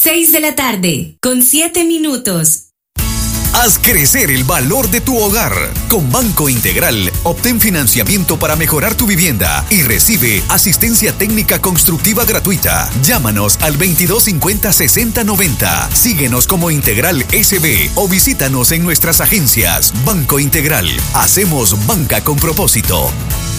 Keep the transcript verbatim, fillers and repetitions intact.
seis de la tarde, con siete minutos. Haz crecer el valor de tu hogar. Con Banco Integral, obtén financiamiento para mejorar tu vivienda y recibe asistencia técnica constructiva gratuita. Llámanos al veintidós cincuenta sesenta noventa. Síguenos como Integral S B o visítanos en nuestras agencias. Banco Integral. Hacemos banca con propósito.